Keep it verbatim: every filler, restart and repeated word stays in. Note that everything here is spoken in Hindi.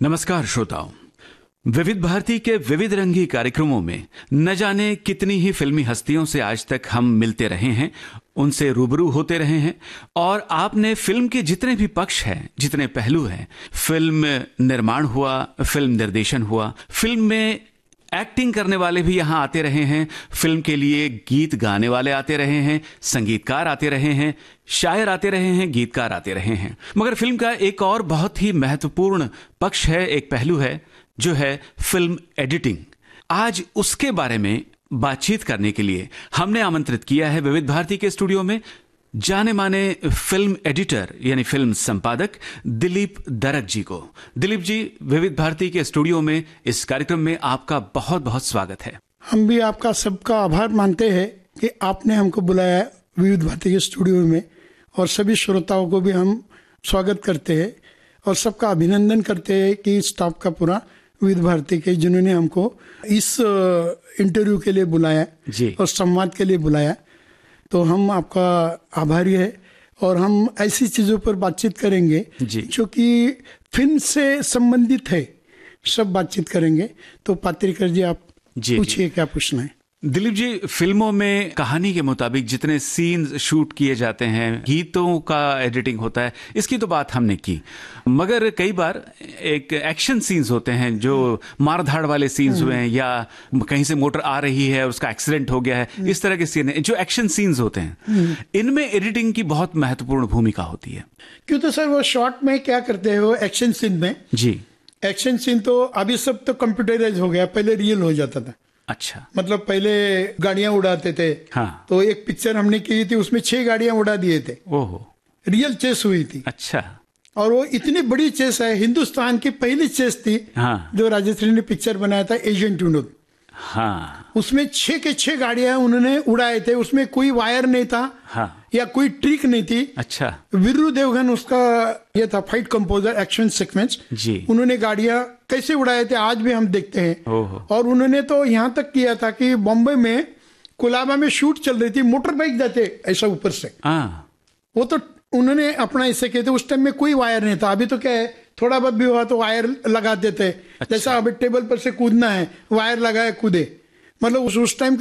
नमस्कार श्रोताओं, विविध भारती के विविध रंगी कार्यक्रमों में न जाने कितनी ही फिल्मी हस्तियों से आज तक हम मिलते रहे हैं, उनसे रूबरू होते रहे हैं और आपने फिल्म के जितने भी पक्ष हैं, जितने पहलू हैं, फिल्म निर्माण हुआ, फिल्म निर्देशन हुआ, फिल्म में एक्टिंग करने वाले भी यहां आते रहे हैं, फिल्म के लिए गीत गाने वाले आते रहे हैं, संगीतकार आते रहे हैं, शायर आते रहे हैं, गीतकार आते रहे हैं। मगर फिल्म का एक और बहुत ही महत्वपूर्ण पक्ष है, एक पहलू है, जो है फिल्म एडिटिंग। आज उसके बारे में बातचीत करने के लिए हमने आमंत्रित किया है विविध भारती के स्टूडियो में जाने माने फिल्म एडिटर यानी फिल्म संपादक दिलीप दरक जी को। दिलीप जी, विविध भारती के स्टूडियो में इस कार्यक्रम में आपका बहुत बहुत स्वागत है। हम भी आपका सबका आभार मानते हैं कि आपने हमको बुलाया विविध भारती के स्टूडियो में, और सभी श्रोताओं को भी हम स्वागत करते हैं और सबका अभिनंदन करते हैं कि स्टाफ का पूरा विविध भारती के जिन्होंने हमको इस इंटरव्यू के लिए बुलाया जी और संवाद के लिए बुलाया। तो हम आपका आभारी है और हम ऐसी चीज़ों पर बातचीत करेंगे जी जो कि फिल्म से संबंधित है, सब बातचीत करेंगे। तो पात्रिकर जी, आप पूछिए क्या पूछना है। दिलीप जी, फिल्मों में कहानी के मुताबिक जितने सीन्स शूट किए जाते हैं, गीतों का एडिटिंग होता है, इसकी तो बात हमने की, मगर कई बार एक एक्शन सीन्स होते हैं, जो मारधाड़ वाले सीन्स हुए हैं या कहीं से मोटर आ रही है और उसका एक्सीडेंट हो गया है, इस तरह के सीन, जो एक्शन सीन्स होते हैं, इनमें एडिटिंग की बहुत महत्वपूर्ण भूमिका होती है। क्यों? तो सर वो शॉर्ट में क्या करते हैं, वो एक्शन सीन में जी एक्शन सीन तो अभी सब तो कंप्यूटराइज हो गया, पहले रियल हो जाता था। अच्छा, मतलब पहले गाड़ियां उड़ाते थे। हाँ। तो एक पिक्चर हमने की थी, उसमें छह गाड़ियां उड़ा दिए थे। ओहो, रियल चेस हुई थी। अच्छा। और वो इतनी बड़ी चेस है, हिंदुस्तान की पहली चेस थी। हाँ। जो राजश्री ने पिक्चर बनाया था एजेंट विनोद, हाँ, उसमें छह के छह गाड़ियां उन्होंने उड़ाए थे, उसमें कोई वायर नहीं था। हाँ। या कोई ट्रिक नहीं थी। अच्छा। वीरू देवगन उसका ये था फाइट कंपोजर, एक्शन सीक्वेंस जी। उन्होंने गाड़ियां कैसे उड़ाए थे आज भी हम देखते हैं। और उन्होंने तो यहाँ तक किया था कि बॉम्बे में कोलाबा में शूट चल रही थी, मोटर बाइक जाते ऐसा ऊपर से, वो तो उन्होंने अपना ऐसे किए थे। उस टाइम में कोई वायर नहीं था। अभी तो क्या है, थोड़ा बहुत भी हुआ तो वायर लगा देते। अच्छा। जैसा अभी टेबल पर से कूदना है, वायर लगाए कूदे, मतलब उस टाइम